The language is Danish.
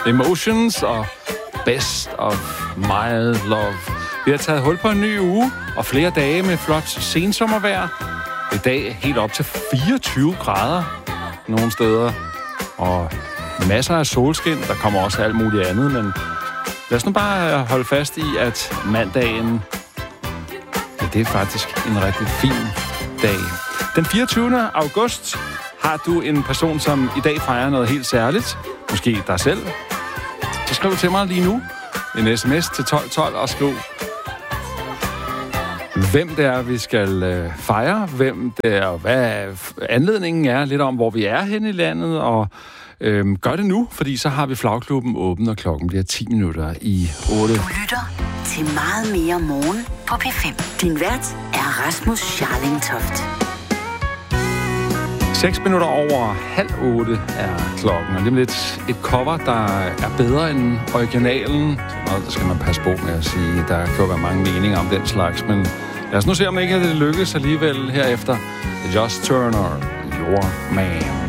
Emotions og Best of My Love. Vi har taget hul på en ny uge og flere dage med flot sensommervejr. I dag helt op til 24 grader nogle steder. Og masser af solskin. Der kommer også alt muligt andet, men lad os nu bare holde fast i, at mandagen, ja, det er faktisk en rigtig fin dag. Den 24. august har du en person, som i dag fejrer noget helt særligt. Måske dig selv. Så skriv til mig lige nu en sms til 1212 og skriv, hvem det er, vi skal fejre, hvem det er, og hvad anledningen er, lidt om, hvor vi er henne i landet, og gør det nu, fordi så har vi Flagklubben åben, og klokken bliver 10 minutter i 8. Du lytter til Meget mere morgen på P5. Din vært er Rasmus Scharling Toft. 6 minutter over 7:30 er klokken, og det er lidt et cover, der er bedre end originalen. Så der skal man passe på med at sige, der kan jo være mange meninger om den slags, men lad os nu se, om ikke det lykkes alligevel herefter. Just Turner, Your Man.